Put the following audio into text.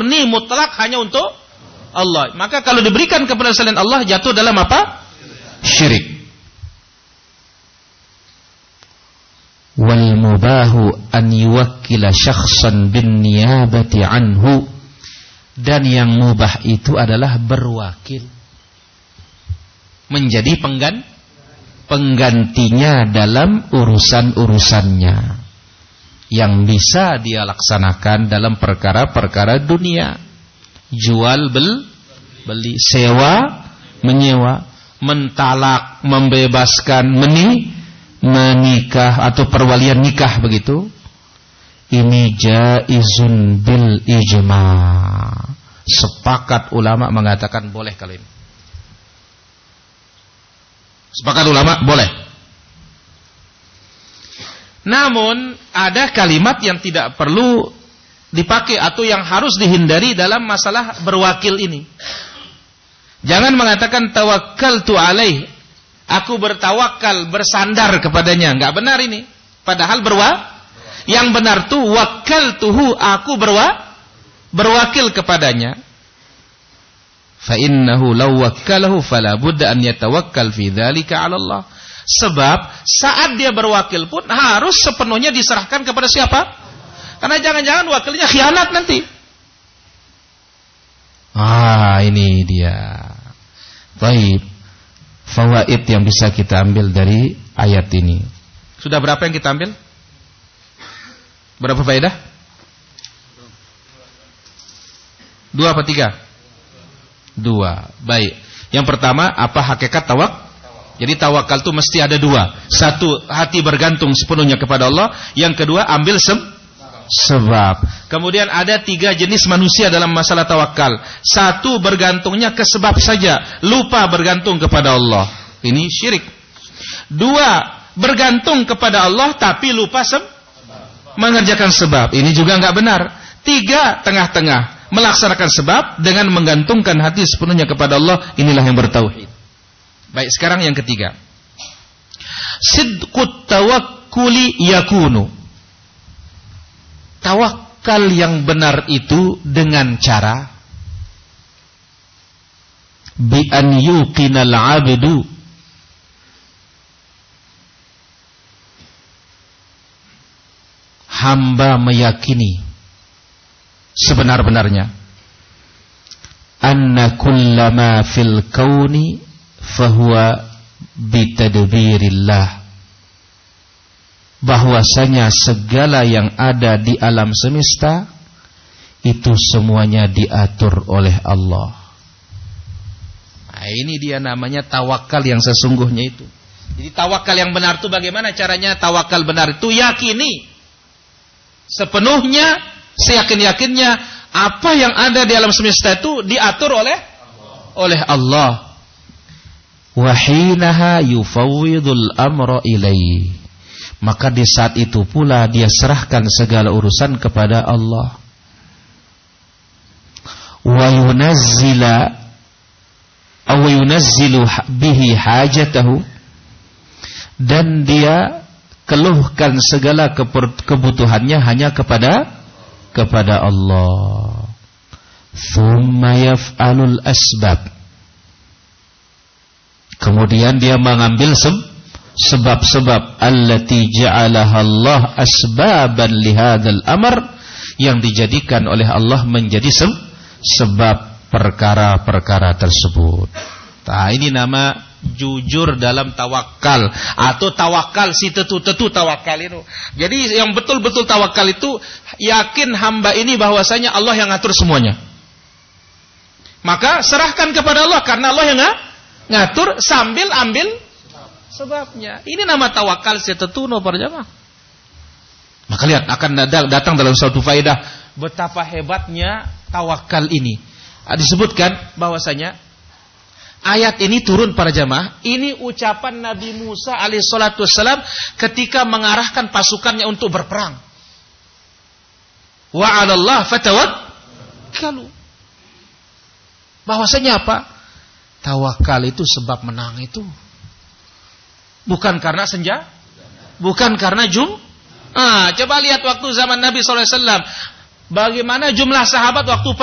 murni mutlak hanya untuk Allah. Maka kalau diberikan kepada selain Allah jatuh dalam apa? Syirik. Wal mubahu an yuwakkila syakhsan bin niyabati anhu, dan yang mubah itu adalah berwakil menjadi penggantinya dalam urusan-urusannya yang bisa dia laksanakan dalam perkara-perkara dunia, jual beli, sewa menyewa, mentalak, membebaskan, menikah atau perwalian nikah, begitu. Ini jaizun bil ijma'. Sepakat ulama mengatakan boleh kalau ini. Sepakat ulama boleh. Namun ada kalimat yang tidak perlu dipakai atau yang harus dihindari dalam masalah berwakil ini. Jangan mengatakan tawakkaltu alaih, aku bertawakal, bersandar kepadanya. Enggak benar ini. Padahal yang benar tuh wakkaltuhu, aku berwakil kepadanya. Fa innahu law wakkalahu fala budda an yatawakkal fi dzalika 'ala Allah. Sebab saat dia berwakil pun harus sepenuhnya diserahkan kepada siapa? Karena jangan-jangan wakilnya khianat nanti. Ini dia. Baik. Fawaid yang bisa kita ambil dari ayat ini. Sudah berapa yang kita ambil? Berapa faedah? 2 apa 3? 2. Baik. Yang pertama, apa hakikat tawakal? Jadi tawakal itu mesti ada 2. Satu, hati bergantung sepenuhnya kepada Allah. Yang kedua, ambil sebab. Kemudian ada 3 jenis manusia dalam masalah tawakal. Satu, bergantungnya ke sebab saja, lupa bergantung kepada Allah. Ini syirik. 2, bergantung kepada Allah tapi lupa mengerjakan sebab. Ini juga enggak benar. 3, tengah-tengah, melaksanakan sebab dengan menggantungkan hati sepenuhnya kepada Allah. Inilah yang bertauhid. Baik, sekarang yang ketiga. Sidqut tawakkuli yakunu. Tawakal yang benar itu dengan cara bi an yuqinal 'abdu hamba meyakini sebenar-benarnya anna kullama fil kauni fahuwa bitadbirillah, bahwasanya segala yang ada di alam semesta itu semuanya diatur oleh Allah. Ini dia namanya tawakal yang sesungguhnya itu. Jadi tawakal yang benar itu bagaimana caranya? Tawakal benar itu yakini sepenuhnya, seyakin-yakinnya apa yang ada di alam semesta itu diatur oleh Allah. Wa hinaha yufawwidul amra ilaihi, maka di saat itu pula dia serahkan segala urusan kepada Allah. Wa yunazzilu bihi hajatahu, dan dia keluhkan segala kebutuhannya hanya kepada Allah. Tsumma yaf'alul asbab, kemudian dia mengambil sebab-sebab allati ja'alaha Allah asbaban lihadzal amr, yang dijadikan oleh Allah menjadi sebab perkara-perkara tersebut. Nah, ini nama jujur dalam tawakal, atau tawakal si tetu tawakal itu. Jadi yang betul-betul tawakal itu yakin hamba ini bahwasanya Allah yang ngatur semuanya. Maka serahkan kepada Allah karena Allah yang ngatur sambil ambil sebabnya. Ini nama tawakal setetuno para jamaah. Maka lihat akan datang dalam suatu faedah betapa hebatnya tawakal ini. Disebutkan bahwasanya ayat ini turun para jamaah. Ini ucapan Nabi Musa alaihissalatu wassalam ketika mengarahkan pasukannya untuk berperang. Wa 'alallah fatawakkalu. Bahwasanya apa? Tawakal itu sebab menang itu bukan karena bukan karena coba lihat waktu zaman Nabi SAW, bagaimana jumlah sahabat waktu